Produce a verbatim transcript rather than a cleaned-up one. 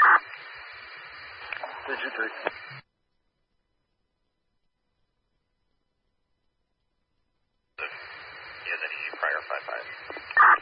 Digit three. Yeah, then you prior five five.